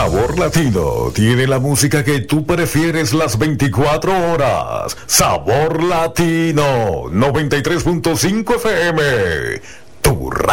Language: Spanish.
Sabor Latino tiene la música que tú prefieres las 24 horas. Sabor Latino 93.5 FM. Tu